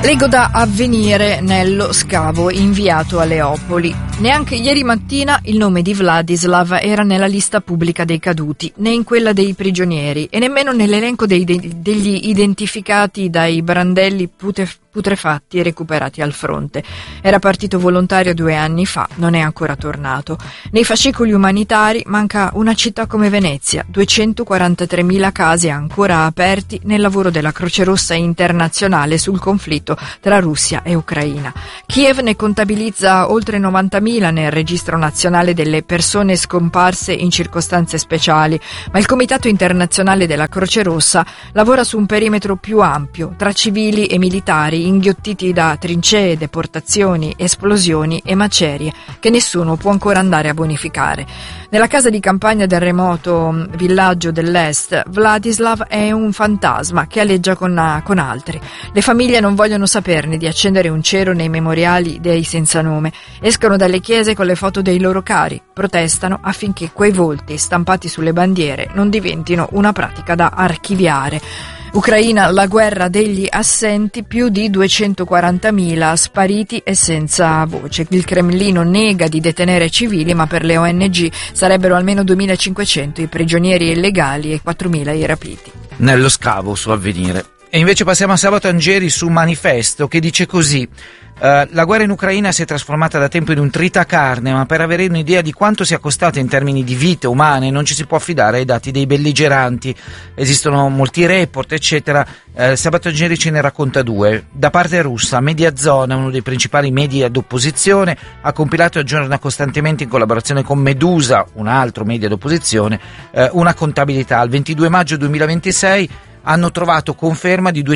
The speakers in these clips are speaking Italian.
Leggo da Avvenire nello scavo inviato a Leopoli. Neanche ieri mattina il nome di Vladislav era nella lista pubblica dei caduti, né in quella dei prigionieri e nemmeno nell'elenco degli identificati dai brandelli putrefatti e recuperati al fronte. Era partito volontario 2 anni fa, non è ancora tornato. Nei fascicoli umanitari manca una città come Venezia, 243.000 casi ancora aperti nel lavoro della Croce Rossa internazionale sul conflitto tra Russia e Ucraina. Kiev ne contabilizza oltre 90.000 nel registro nazionale delle persone scomparse in circostanze speciali, ma il Comitato internazionale della Croce Rossa lavora su un perimetro più ampio, tra civili e militari inghiottiti da trincee, deportazioni, esplosioni e macerie che nessuno può ancora andare a bonificare. Nella casa di campagna del remoto villaggio dell'est, Vladislav è un fantasma che aleggia con altri. Le famiglie non vogliono saperne di accendere un cero nei memoriali dei senza nome. Escono dalle chiese con le foto dei loro cari, protestano affinché quei volti stampati sulle bandiere non diventino una pratica da archiviare. Ucraina, la guerra degli assenti, più di 240.000 spariti e senza voce. Il Cremlino nega di detenere civili, ma per le ONG sarebbero almeno 2.500 i prigionieri illegali e 4.000 i rapiti. Nello scavo su Avvenire. E invece passiamo a Sabato Angeri su Manifesto, che dice così: la guerra in Ucraina si è trasformata da tempo in un tritacarne, ma per avere un'idea di quanto sia costata in termini di vite umane non ci si può affidare ai dati dei belligeranti. Esistono molti report, eccetera. Sabato Angeri ce ne racconta 2. Da parte russa, Mediazona, uno dei principali media d'opposizione, ha compilato e aggiorna costantemente, in collaborazione con Medusa, un altro media d'opposizione, una contabilità. Al 22 maggio 2026 hanno trovato conferma di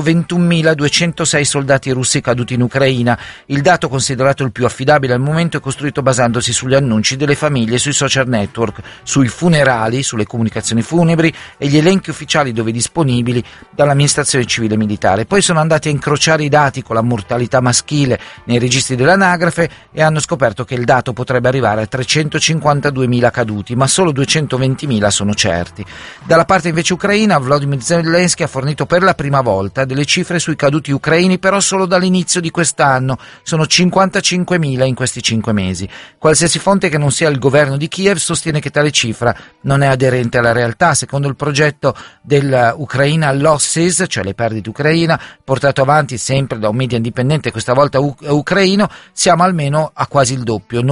221.206 soldati russi caduti in Ucraina. Il dato, considerato il più affidabile al momento, è costruito basandosi sugli annunci delle famiglie sui social network, sui funerali, sulle comunicazioni funebri e gli elenchi ufficiali dove disponibili dall'amministrazione civile e militare. Poi sono andati a incrociare i dati con la mortalità maschile nei registri dell'anagrafe e hanno scoperto che il dato potrebbe arrivare a 352.000 caduti, ma solo 220.000 sono certi. Dalla parte invece ucraina, Volodymyr Zelensky ha fornito per la prima volta delle cifre sui caduti ucraini, però solo dall'inizio di quest'anno. Sono 55.000 in questi 5 mesi. Qualsiasi fonte che non sia il governo di Kiev sostiene che tale cifra non è aderente alla realtà. Secondo il progetto dell'Ucraina Losses, cioè le perdite Ucraina, portato avanti sempre da un media indipendente, questa volta ucraino, siamo almeno a quasi il doppio,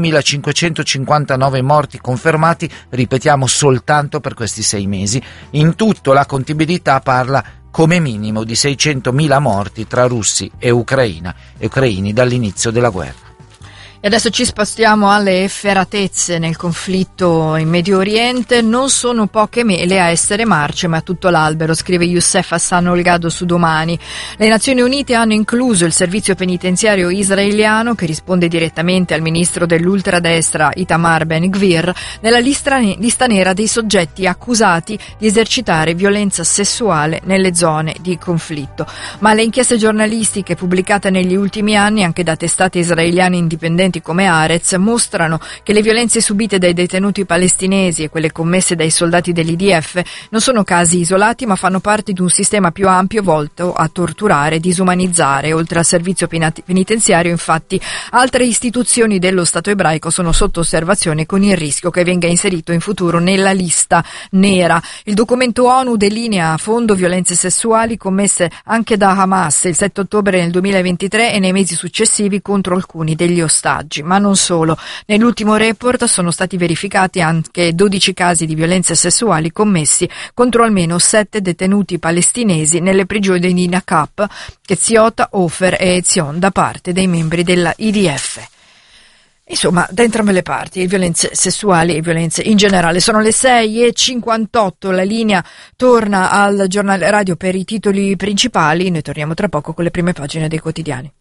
91.559 morti confermati, ripetiamo, soltanto per questi 6 mesi. In tutto la contabilità parla come minimo di 600.000 morti tra russi e ucraini dall'inizio della guerra. E adesso ci spostiamo alle efferatezze nel conflitto in Medio Oriente. Non sono poche mele a essere marce, ma tutto l'albero, scrive Youssef Hassan Olgado su Domani. Le Nazioni Unite hanno incluso il servizio penitenziario israeliano, che risponde direttamente al ministro dell'ultradestra Itamar Ben-Gvir, nella lista nera dei soggetti accusati di esercitare violenza sessuale nelle zone di conflitto. Ma le inchieste giornalistiche pubblicate negli ultimi anni, anche da testate israeliane indipendenti come Haaretz, mostrano che le violenze subite dai detenuti palestinesi e quelle commesse dai soldati dell'IDF non sono casi isolati, ma fanno parte di un sistema più ampio volto a torturare e disumanizzare. Oltre al servizio penitenziario, infatti, altre istituzioni dello Stato ebraico sono sotto osservazione, con il rischio che venga inserito in futuro nella lista nera. Il documento ONU delinea a fondo violenze sessuali commesse anche da Hamas il 7 ottobre nel 2023 e nei mesi successivi contro alcuni degli ostaggi. Ma non solo. Nell'ultimo report sono stati verificati anche 12 casi di violenze sessuali commessi contro almeno 7 detenuti palestinesi nelle prigioni di Nakab, Ketziot, Ofer e Ezion da parte dei membri della IDF. Insomma, da entrambe le parti, violenze sessuali e violenze in generale. Sono le 6:58, la linea torna al giornale radio per i titoli principali. Noi torniamo tra poco con le prime pagine dei quotidiani.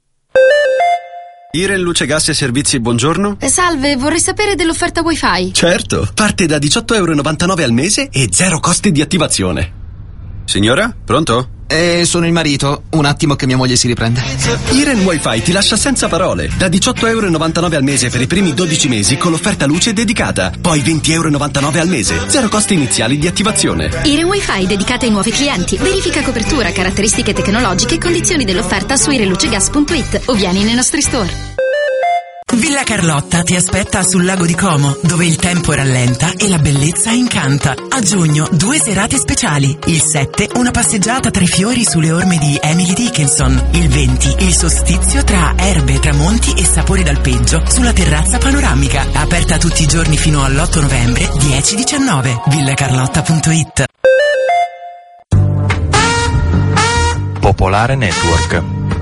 Iren Luce Gas e Servizi, buongiorno. Salve, vorrei sapere dell'offerta wifi. Certo, parte da €18,99 al mese e 0 costi di attivazione. Signora? Pronto? Sono il marito. Un attimo che mia moglie si riprende. Iren Wi-Fi ti lascia senza parole. Da 18,99 € al mese per i primi 12 mesi con l'offerta luce dedicata. Poi 20,99 € al mese. Zero costi iniziali di attivazione. Iren Wi-Fi dedicata ai nuovi clienti. Verifica copertura, caratteristiche tecnologiche e condizioni dell'offerta su irenlucegas.it o vieni nei nostri store. Villa Carlotta ti aspetta sul lago di Como, dove il tempo rallenta e la bellezza incanta. A giugno 2 serate speciali. Il 7 una passeggiata tra i fiori sulle orme di Emily Dickinson. Il 20 il solstizio tra erbe, tramonti e sapori d'alpeggio sulla terrazza panoramica. Aperta tutti i giorni fino all'8 novembre 10-19. villacarlotta.it. Popolare Network.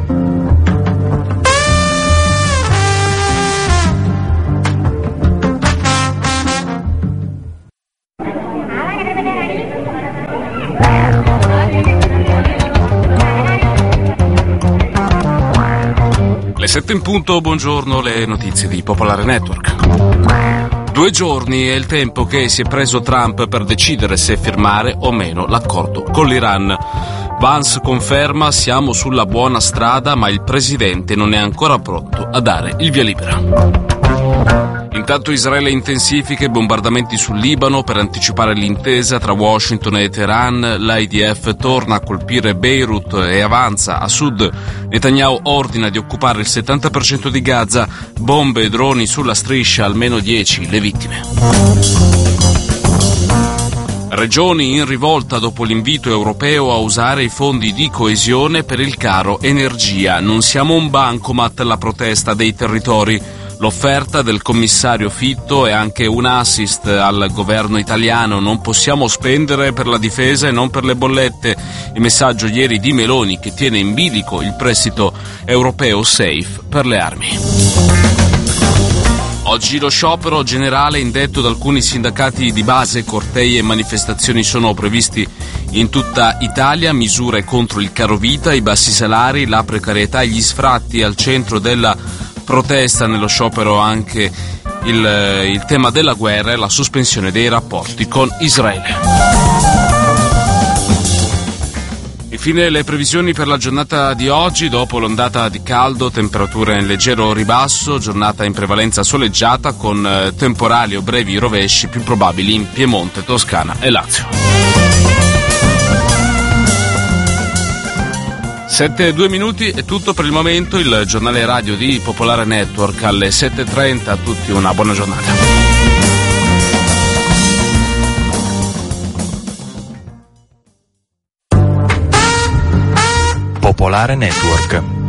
Le 7 in punto, buongiorno, le notizie di Popolare Network. 2 giorni è il tempo che si è preso Trump per decidere se firmare o meno l'accordo con l'Iran. Vance conferma: siamo sulla buona strada, ma il presidente non è ancora pronto a dare il via libera. Intanto Israele intensifica i bombardamenti sul Libano per anticipare l'intesa tra Washington e Teheran. L'IDF torna a colpire Beirut e avanza a sud. Netanyahu ordina di occupare il 70% di Gaza. Bombe e droni sulla striscia, almeno 10 le vittime. Regioni in rivolta dopo l'invito europeo a usare i fondi di coesione per il caro energia. Non siamo un bancomat, la protesta dei territori. L'offerta del commissario Fitto è anche un assist al governo italiano: non possiamo spendere per la difesa e non per le bollette. Il messaggio ieri di Meloni, che tiene in bilico il prestito europeo SAFE per le armi. Oggi lo sciopero generale indetto da alcuni sindacati di base. Cortei e manifestazioni sono previsti in tutta Italia. Misure contro il carovita, i bassi salari, la precarietà e gli sfratti al centro della protesta. Nello sciopero anche il tema della guerra e la sospensione dei rapporti con Israele. Infine le previsioni per la giornata di oggi. Dopo l'ondata di caldo, temperature in leggero ribasso, giornata in prevalenza soleggiata con temporali o brevi rovesci più probabili in Piemonte, Toscana e Lazio. 7:02 è tutto per il momento. Il giornale radio di Popolare Network alle 7:30. A tutti una buona giornata. Popolare Network.